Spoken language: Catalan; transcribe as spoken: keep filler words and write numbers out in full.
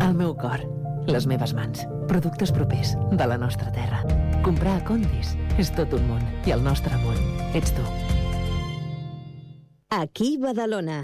El meu cor, les meves mans, productes propers de la nostra terra. Comprar a Condis és tot un món i el nostre món ets tu. Aquí Badalona.